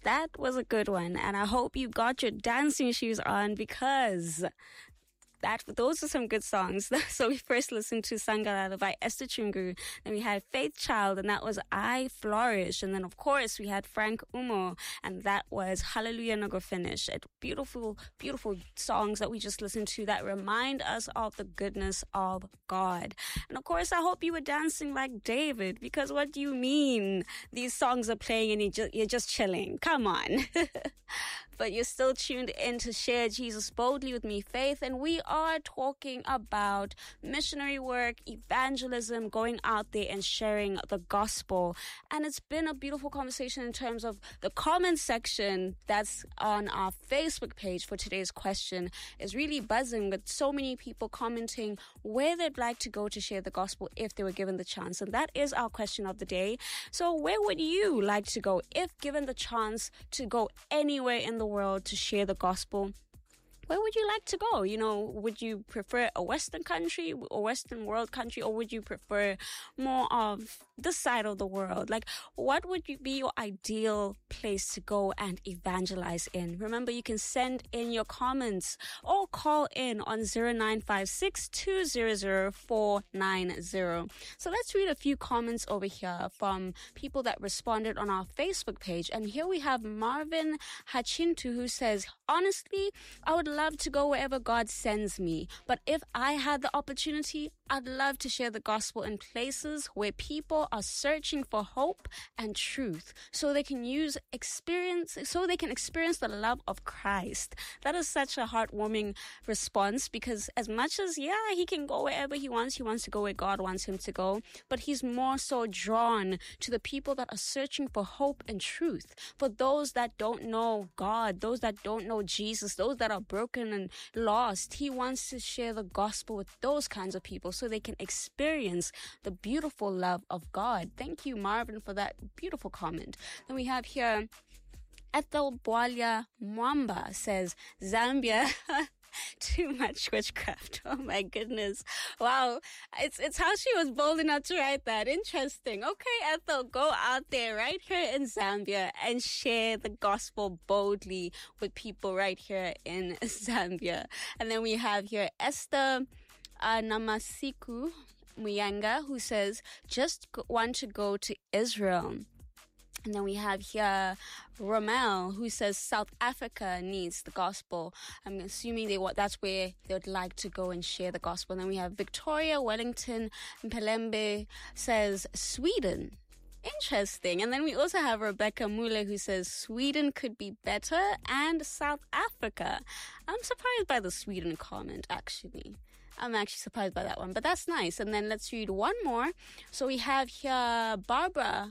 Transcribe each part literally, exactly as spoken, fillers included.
That was a good one. And I hope you got your dancing shoes on because that those are some good songs. So we first listened to Sangalala by Esther Chungu. Then we had Faith Child, and that was I Flourish. And then, of course, we had Frank Umo, and that was Hallelujah No Go Finish. It, beautiful, beautiful songs that we just listened to that remind us of the goodness of God. And, of course, I hope you were dancing like David, because what do you mean these songs are playing and you're just, you're just chilling? Come on. But you're still tuned in to Share Jesus Boldly with me, Faith, and we are talking about missionary work, evangelism, going out there and sharing the gospel. And it's been a beautiful conversation in terms of the comment section that's on our Facebook page for today's question is really buzzing with so many people commenting where they'd like to go to share the gospel if they were given the chance. And that is our question of the day. So where would you like to go if given the chance to go anywhere in the world to share the gospel? Where would you like to go? You know, would you prefer a Western country, a Western world country, or would you prefer more of this side of the world? Like, what would you be your ideal place to go and evangelize in? Remember, you can send in your comments or call in on zero nine five six, two zero zero, four nine zero. So let's read a few comments over here from people that responded on our Facebook page. And here we have Marvin Hachintu, who says, honestly, I would love to go wherever God sends me. But if I had the opportunity, I'd love to share the gospel in places where people are searching for hope and truth so they can use experience, so they can experience the love of Christ. That is such a heartwarming response because as much as, yeah, he can go wherever he wants, he wants to go where God wants him to go, but he's more so drawn to the people that are searching for hope and truth, for those that don't know God, those that don't know Jesus, those that are broken and lost. He wants to share the gospel with those kinds of people so they can experience the beautiful love of God. Thank you, Marvin, for that beautiful comment. Then we have here Ethel Bwalia Mwamba says, Zambia. Too much witchcraft. Oh my goodness. Wow. It's, it's how she was bold enough to write that. Interesting. Okay, Ethel, go out there right here in Zambia and share the gospel boldly with people right here in Zambia. And then we have here Esther uh, Namasiku Muyanga, who says, just want to go to Israel. And then we have here Rommel, who says South Africa needs the gospel. I'm assuming they want, that's where they would like to go and share the gospel. And then we have Victoria Wellington Mpelembe says Sweden. Interesting. And then we also have Rebecca Mule, who says Sweden could be better, and South Africa. I'm surprised by the Sweden comment, actually. I'm actually surprised by that one, but that's nice. And then let's read one more. So we have here Barbara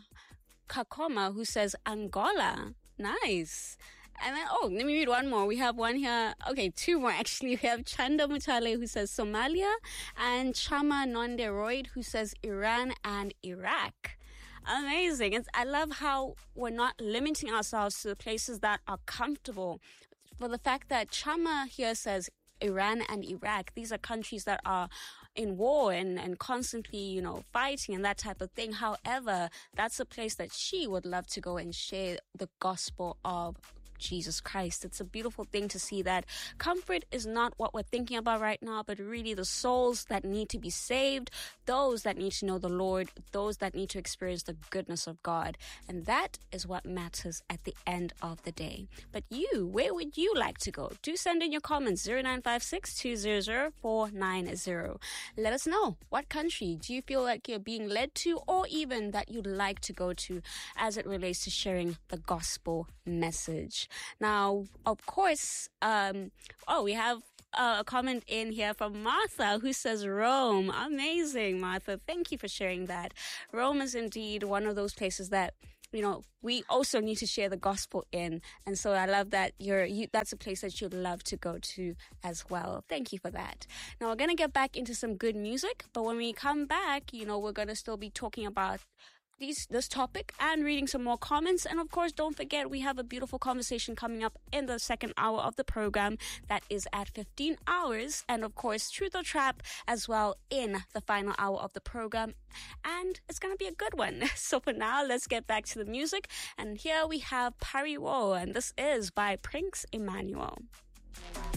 Kakoma, who says Angola. Nice. And then, oh, let me read one more. We have one here. Okay, two more actually. We have Chanda Mutale, who says Somalia, and Chama Nonderoid, who says Iran and Iraq. Amazing. It's, I love how we're not limiting ourselves to the places that are comfortable. For the fact that Chama here says Iran and Iraq, these are countries that are in war and, and constantly, you know, fighting and that type of thing. However, that's a place that she would love to go and share the gospel of Jesus Christ. It's a beautiful thing to see that comfort is not what we're thinking about right now, but really the souls that need to be saved, those that need to know the Lord, those that need to experience the goodness of God. And that is what matters at the end of the day. But you, where would you like to go? Do send in your comments, zero nine five six, two zero zero, four nine zero. Let us know, what country do you feel like you're being led to, or even that you'd like to go to as it relates to sharing the gospel message. Now, of course, um, oh, we have uh, a comment in here from Martha, who says Rome. Amazing, Martha. Thank you for sharing that. Rome is indeed one of those places that, you know, we also need to share the gospel in. And so I love that you're, you, that's a place that you'd love to go to as well. Thank you for that. Now we're going to get back into some good music, but when we come back, you know, we're going to still be talking about these this topic and reading some more comments. And of course, don't forget, we have a beautiful conversation coming up in the second hour of the program that is at fifteen hours, and of course Truth or Trap as well in the final hour of the program, and it's gonna be a good one. So for now, let's get back to the music, and here we have Pariwo, and this is by Prince Emmanuel.